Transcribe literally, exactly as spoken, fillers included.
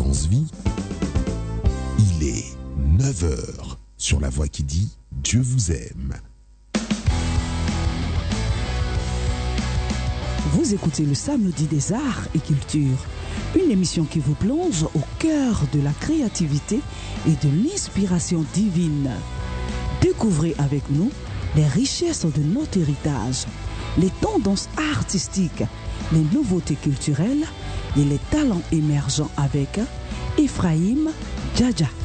Espérance Vie. Il est neuf heures sur la voix qui dit Dieu vous aime. Vous écoutez le Samedi des Arts et Culture, une émission qui vous plonge au cœur de la créativité et de l'inspiration divine. Découvrez avec nous les richesses de notre héritage, les tendances artistiques, les nouveautés culturelles et les talents émergents avec Ephraim Djadja.